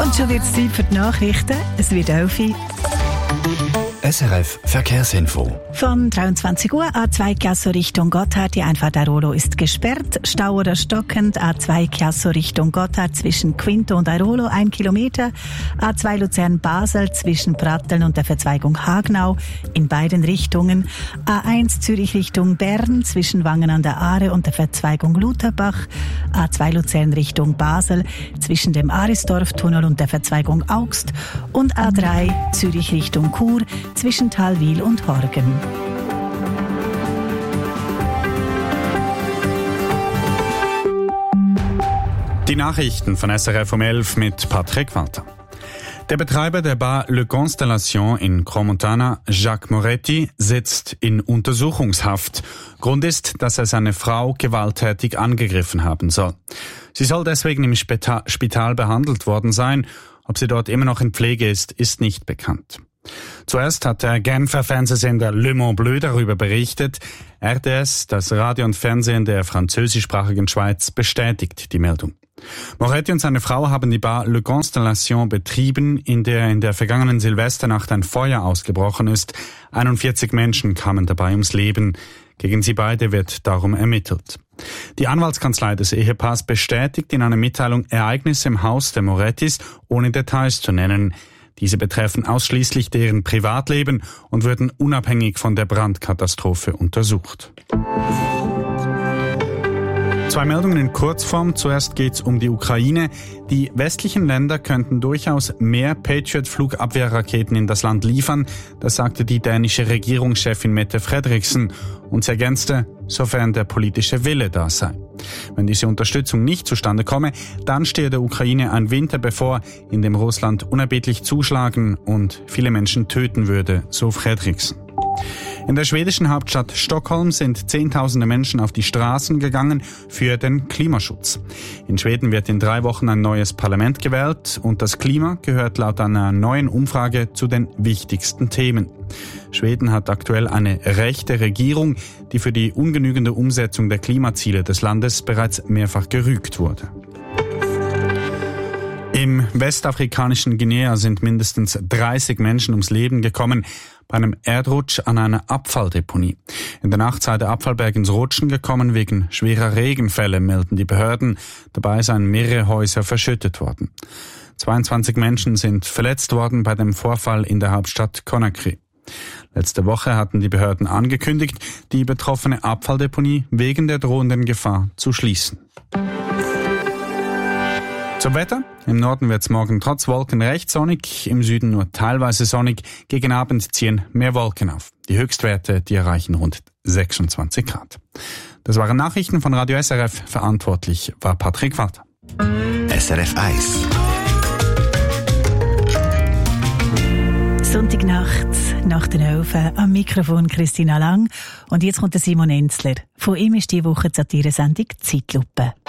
Und schon wird es Zeit für die Nachrichten. Es wird 11 Uhr. SRF Verkehrsinfo. Von 23 Uhr A2 Chiasso Richtung Gotthard. Die Einfahrt Airolo ist gesperrt. Stau oder stockend. A2 Chiasso Richtung Gotthard zwischen Quinto und Airolo 1 Kilometer. A2 Luzern-Basel zwischen Pratteln und der Verzweigung Hagnau in beiden Richtungen. A1 Zürich Richtung Bern zwischen Wangen an der Aare und der Verzweigung Lutherbach. A2 Luzern Richtung Basel zwischen dem Arisdorf-Tunnel und der Verzweigung Augst. Und A3 Zürich Richtung Chur zwischen Thalwil und Horgen. Die Nachrichten von SRF um 11 mit Patrick Walter. Der Betreiber der Bar Le Constellation in Crans-Montana, Jacques Moretti, sitzt in Untersuchungshaft. Grund ist, dass er seine Frau gewalttätig angegriffen haben soll. Sie soll deswegen im Spital behandelt worden sein. Ob sie dort immer noch in Pflege ist nicht bekannt. Zuerst hat der Genfer Fernsehsender Le Mont Bleu darüber berichtet. RTS, das Radio und Fernsehen der französischsprachigen Schweiz, bestätigt die Meldung. Moretti und seine Frau haben die Bar Le Constellation betrieben, in der vergangenen Silvesternacht ein Feuer ausgebrochen ist. 41 Menschen kamen dabei ums Leben. Gegen sie beide wird darum ermittelt. Die Anwaltskanzlei des Ehepaars bestätigt in einer Mitteilung Ereignisse im Haus der Morettis, ohne Details zu nennen. Diese betreffen ausschließlich deren Privatleben und würden unabhängig von der Brandkatastrophe untersucht. Zwei Meldungen in Kurzform. Zuerst geht es um die Ukraine. Die westlichen Länder könnten durchaus mehr Patriot-Flugabwehrraketen in das Land liefern. Das sagte die dänische Regierungschefin Mette Frederiksen. Und sie ergänzte, sofern der politische Wille da sei. Wenn diese Unterstützung nicht zustande komme, dann stehe der Ukraine ein Winter bevor, in dem Russland unerbittlich zuschlagen und viele Menschen töten würde, so Frederiksen. In der schwedischen Hauptstadt Stockholm sind Zehntausende Menschen auf die Straßen gegangen für den Klimaschutz. In Schweden wird in 3 Wochen ein neues Parlament gewählt und das Klima gehört laut einer neuen Umfrage zu den wichtigsten Themen. Schweden hat aktuell eine rechte Regierung, die für die ungenügende Umsetzung der Klimaziele des Landes bereits mehrfach gerügt wurde. Im westafrikanischen Guinea sind mindestens 30 Menschen ums Leben gekommen bei einem Erdrutsch an einer Abfalldeponie. In der Nacht sei der Abfallberg ins Rutschen gekommen wegen schwerer Regenfälle, melden die Behörden. Dabei seien mehrere Häuser verschüttet worden. 22 Menschen sind verletzt worden bei dem Vorfall in der Hauptstadt Conakry. Letzte Woche hatten die Behörden angekündigt, die betroffene Abfalldeponie wegen der drohenden Gefahr zu schließen. Zum Wetter. Im Norden wird es morgen trotz Wolken recht sonnig, im Süden nur teilweise sonnig. Gegen Abend ziehen mehr Wolken auf. Die Höchstwerte, die erreichen rund 26 Grad. Das waren Nachrichten von Radio SRF. Verantwortlich war Patrick Walter. SRF 1. Sonntagnacht, nach den 11 am Mikrofon Christina Lang. Und jetzt kommt der Simon Enzler. Von ihm ist diese Woche die Satire-Sendung Zeitlupe.